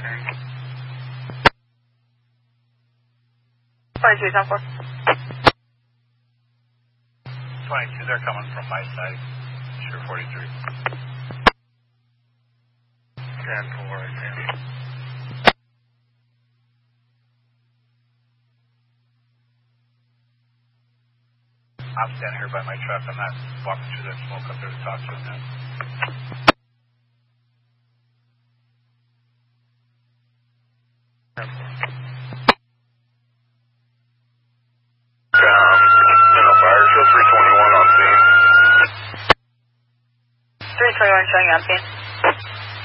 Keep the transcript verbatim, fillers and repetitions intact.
twenty-two, ten four. twenty-two, they're coming from my side. Sure, forty-three. ten four, I think. I'm standing here by my truck. I'm not walking through that smoke up there to talk to him now. Um, you know, fire show three twenty-one on scene. three twenty-one showing on scene.